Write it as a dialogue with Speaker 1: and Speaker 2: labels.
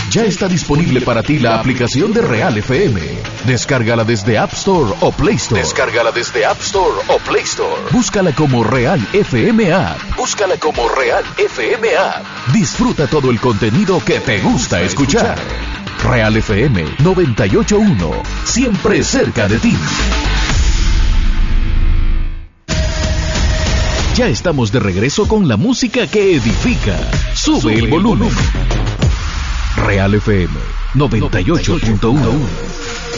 Speaker 1: Ya está disponible para ti la aplicación de Real FM. Descárgala desde App Store o Play Store. Búscala como Real FM App. Disfruta todo el contenido que te gusta escuchar. Real FM 98.1. Siempre cerca de ti. Ya estamos de regreso con la música que edifica. Sube el volumen. Real FM 98.1.